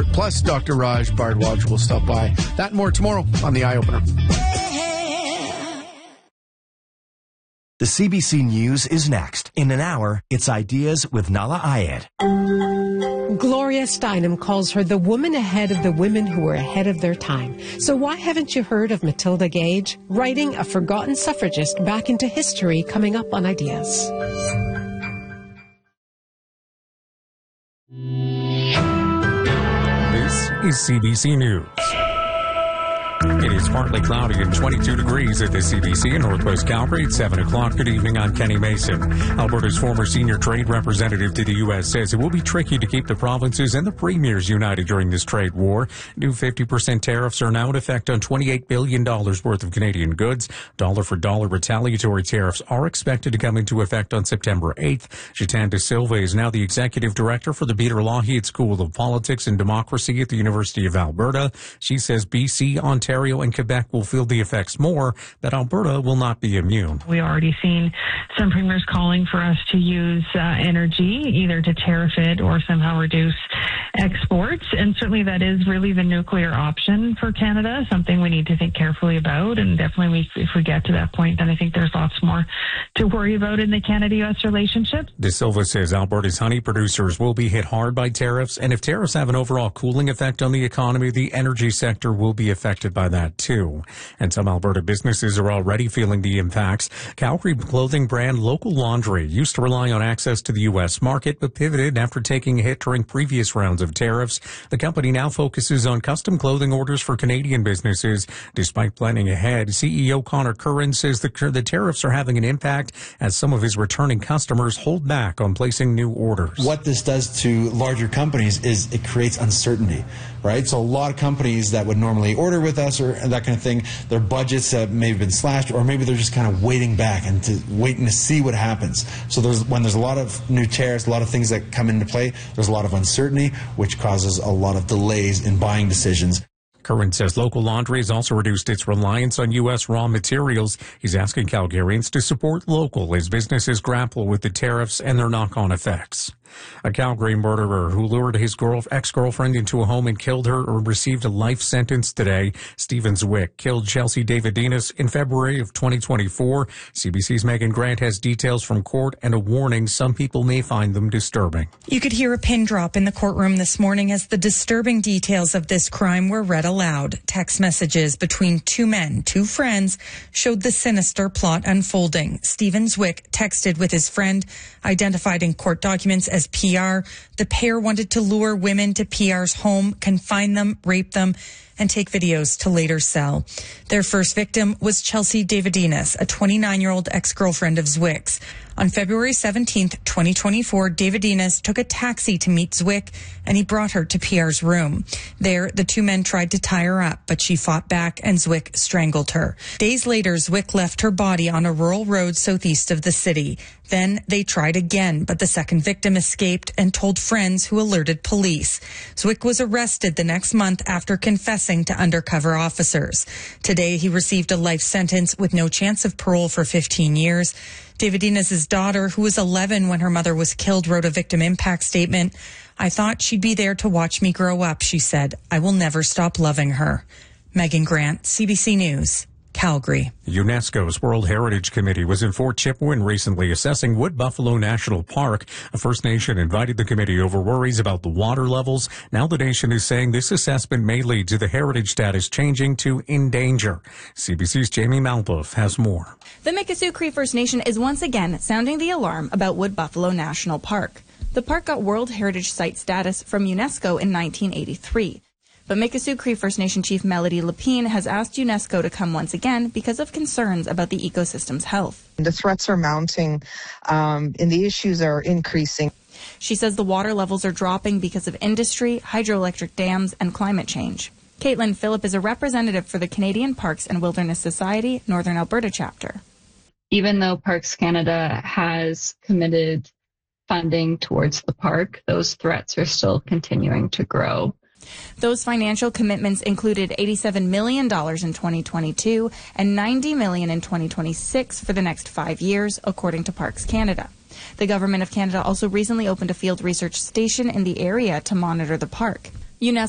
support. Plus, Dr. Raj Bardwaj will stop by. That and more tomorrow on The Eye Opener. The CBC News is next. In an hour, it's Ideas with Nala Ayed. Gloria Steinem calls her the woman ahead of the women who were ahead of their time. So why haven't you heard of Matilda Gage, writing a forgotten suffragist back into history, coming up on Ideas? This is CBC News. It is partly cloudy and 22 degrees at the CBC in Northwest Calgary at 7 o'clock. Good evening, I'm Kenny Mason. Alberta's former senior trade representative to the U.S. says it will be tricky to keep the provinces and the premiers united during this trade war. New 50% tariffs are now in effect on $28 billion worth of Canadian goods. Dollar-for-dollar retaliatory tariffs are expected to come into effect on September 8th. Jitan De Silva is now the executive director for the Peter Lougheed School of Politics and Democracy at the University of Alberta. She says BC, Ontario, and Quebec will feel the effects more, but Alberta will not be immune. We already seen some premiers calling for us to use energy, either to tariff it or somehow reduce exports. And certainly that is really the nuclear option for Canada, something we need to think carefully about. And definitely if we get to that point, then I think there's lots more to worry about in the Canada-U.S. relationship. De Silva says Alberta's honey producers will be hit hard by tariffs. And if tariffs have an overall cooling effect on the economy, the energy sector will be affected by that too. And some Alberta businesses are already feeling the impacts. Calgary clothing brand Local Laundry used to rely on access to the U.S. market, but pivoted after taking a hit during previous rounds of tariffs. The company now focuses on custom clothing orders for Canadian businesses. Despite planning ahead, CEO Connor Curran says the tariffs are having an impact as some of his returning customers hold back on placing new orders. What this does to larger companies is it creates uncertainty, right? So a lot of companies that would normally order with us or that kind of thing, their budgets have maybe been slashed, or maybe they're just kind of waiting back and waiting to see what happens. So when there's a lot of new tariffs, a lot of things that come into play, there's a lot of uncertainty, which causes a lot of delays in buying decisions. Curran says Local Laundry has also reduced its reliance on U.S. raw materials. He's asking Calgarians to support local as businesses grapple with the tariffs and their knock-on effects. A Calgary murderer who lured his ex-girlfriend into a home and killed her received a life sentence today. Stephen Zwick killed Chelsea Davidinas in February of 2024. CBC's Megan Grant has details from court and a warning some people may find them disturbing. You could hear a pin drop in the courtroom this morning as the disturbing details of this crime were read aloud. Text messages between two men, two friends, showed the sinister plot unfolding. Stephen Zwick texted with his friend, identified in court documents as PR. The pair wanted to lure women to PR's home, confine them, rape them, and take videos to later sell. Their first victim was Chelsea Davidinas, a 29-year-old ex-girlfriend of Zwick's. On February 17th, 2024, Davidinas took a taxi to meet Zwick, and he brought her to PR's room. There, the two men tried to tie her up, but she fought back, and Zwick strangled her. Days later, Zwick left her body on a rural road southeast of the city. Then they tried again, but the second victim escaped and told friends who alerted police. Zwick was arrested the next month after confessing to undercover officers. Today, he received a life sentence with no chance of parole for 15 years. Davidinas' daughter, who was 11 when her mother was killed, wrote a victim impact statement. "I thought she'd be there to watch me grow up," she said. "I will never stop loving her." Megan Grant, CBC News, Calgary. UNESCO's World Heritage Committee was in Fort Chipewyan recently assessing Wood Buffalo National Park. A First Nation invited the committee over worries about the water levels. Now the nation is saying this assessment may lead to the heritage status changing to in danger. CBC's Jamie Malbuff has more. The Mikisew Cree First Nation is once again sounding the alarm about Wood Buffalo National Park. The park got World Heritage Site status from UNESCO in 1983. But Mikisew Cree First Nation Chief Melody Lapine has asked UNESCO to come once again because of concerns about the ecosystem's health. The threats are mounting and the issues are increasing. She says the water levels are dropping because of industry, hydroelectric dams, and climate change. Caitlin Phillip is a representative for the Canadian Parks and Wilderness Society, Northern Alberta chapter. Even though Parks Canada has committed funding towards the park, those threats are still continuing to grow. Those financial commitments included $87 million in 2022 and $90 million in 2026 for the next 5 years, according to Parks Canada. The Government of Canada also recently opened a field research station in the area to monitor the park. UNESCO